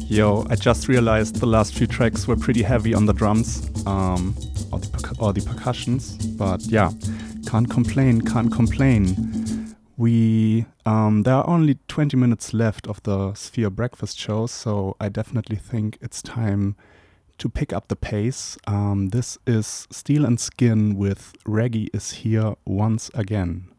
Yo, I just realized the last few tracks were pretty heavy on the drums, or the percussions, but yeah, can't complain, can't complain. There are only 20 minutes left of the Sphere Breakfast show, so I definitely think it's time to pick up the pace. This is Steel and Skin with Reggae is Here Once Again.